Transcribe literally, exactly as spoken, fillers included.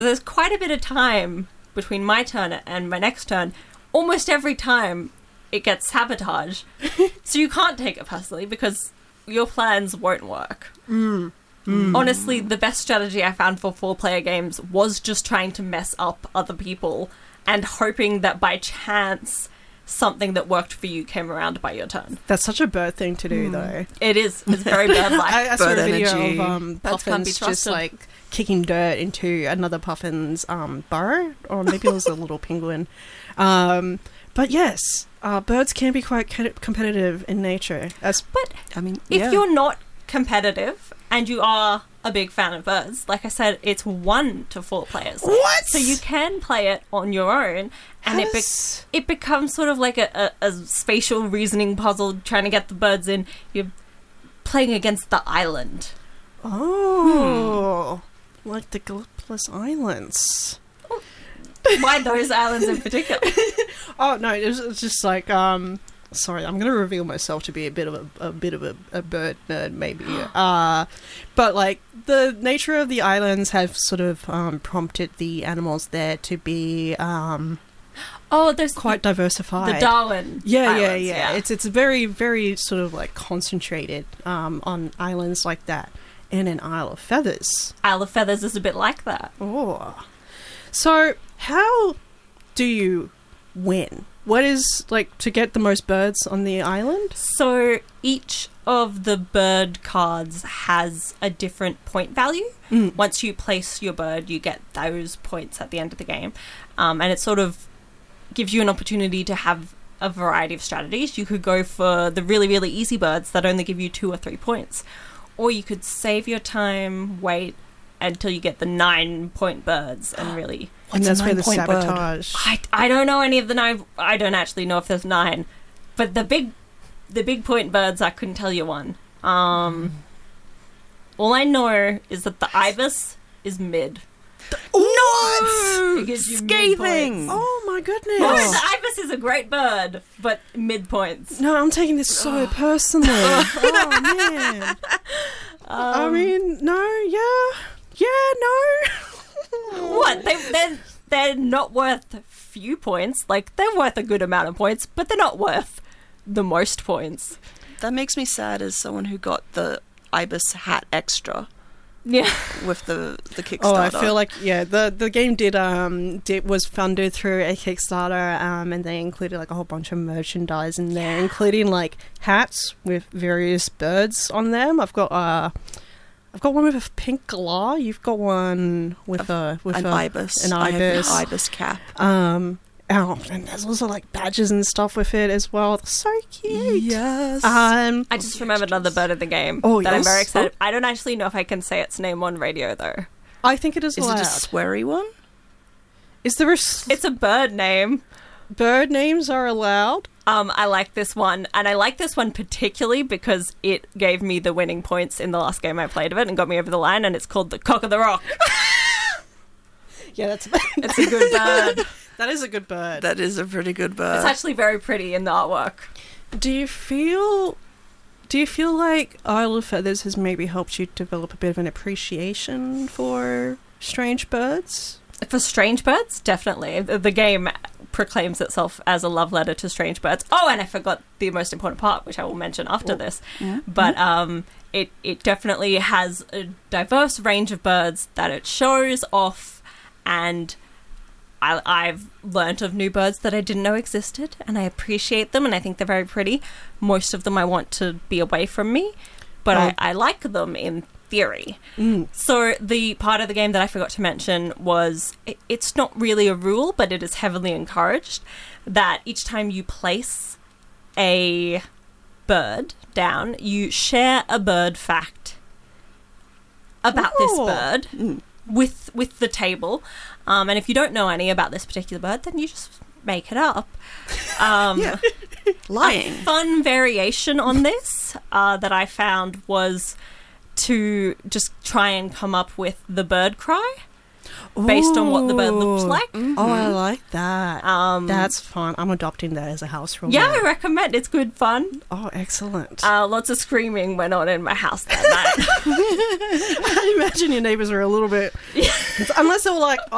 There's quite a bit of time between my turn and my next turn. Almost every time it gets sabotage. So you can't take it personally because your plans won't work. Mm. Mm. Honestly, the best strategy I found for four-player games was just trying to mess up other people and hoping that by chance something that worked for you came around by your turn. That's such a bird thing to do, mm. though. It is. It's very bird-like. I, I saw bird a video energy. of um, puffins just like kicking dirt into another puffin's um, burrow, or maybe it was a little penguin. Um, but yes, uh, birds can be quite co- competitive in nature. As but I mean, if yeah. you're not competitive and you are a big fan of birds, like I said, it's one to four players. What? So you can play it on your own, and it be- it becomes sort of like a, a, a spatial reasoning puzzle, trying to get the birds in. You're playing against the island. Oh, hmm. Like the Galapagos Islands. Why those islands in particular? Oh no, it was, it was just like um. Sorry, I'm going to reveal myself to be a bit of a, a bit of a, a bird nerd, maybe. Uh, but like the nature of the islands have sort of um, prompted the animals there to be um, oh, there's quite diversified. The Darwin, yeah, islands, yeah, yeah, yeah. It's it's very very sort of like concentrated um, on islands like that, and in Isle of Feathers. Isle of Feathers is a bit like that. Oh, so how do you win? What is, like, to get the most birds on the island? So each of the bird cards has a different point value. Mm. Once you place your bird, you get those points at the end of the game. Um, and it sort of gives you an opportunity to have a variety of strategies. You could go for the really, really easy birds that only give you two or three points. Or you could save your time, wait until you get the nine-point birds and really... And that's where the nine-point bird? sabotage... I, I don't know any of the nine... I don't actually know if there's nine. But the big the big point birds, I couldn't tell you one. Um, mm. All I know is that the ibis is mid. What? It gives you Scathing! Oh my goodness! No, the ibis is a great bird, but mid points. No, I'm taking this so personally. Oh man! Um, I mean, no, yeah, yeah, no. What? They they're they're not worth few points. Like they're worth a good amount of points, but they're not worth the most points. That makes me sad as someone who got the ibis hat extra. Yeah, with the the Kickstarter. Oh, I feel like yeah, the the game did um did was funded through a Kickstarter, um, and they included like a whole bunch of merchandise in there, yeah. including like hats with various birds on them. I've got uh, I've got one with a pink galah. You've got one with a with an a, ibis, an I ibis, have an ibis cap. Um. Oh, and there's also like badges and stuff with it as well. They're so cute. Yes. Um, I just remembered another bird in the game oh, that yes? I'm very excited. Oh. I don't actually know if I can say its name on radio though. I think it is. Is allowed. it a sweary one? Is there a? S- it's a bird name. Bird names are allowed. Um, I like this one, and I like this one particularly because it gave me the winning points in the last game I played of it and got me over the line. And it's called the Cock of the Rock. Yeah, that's. It's a good bird. That is a good bird. That is a pretty good bird. It's actually very pretty in the artwork. Do you feel... Do you feel like Isle of Feathers has maybe helped you develop a bit of an appreciation for strange birds? For strange birds? Definitely. The, the game proclaims itself as a love letter to strange birds. Oh, and I forgot the most important part, which I will mention after oh. this. Yeah. But um, it, it definitely has a diverse range of birds that it shows off, and... I, I've learnt of new birds that I didn't know existed, and I appreciate them, and I think they're very pretty. Most of them I want to be away from me, but oh. I, I like them in theory. Mm. So the part of the game that I forgot to mention was, it, it's not really a rule, but it is heavily encouraged, that each time you place a bird down, you share a bird fact about Ooh. this bird Mm. with with the table. Um, and if you don't know any about this particular bird, then you just make it up. Um, yeah. Lying. A fun variation on this uh, that I found was to just try and come up with the bird cry based on what the bird looks like. Mm-hmm. Oh, I like that. Um, That's fun. I'm adopting that as a house rule. Yeah, now. I recommend. It's good fun. Oh, excellent. Uh, lots of screaming went on in my house that night. I imagine your neighbours were a little bit... Unless they were like...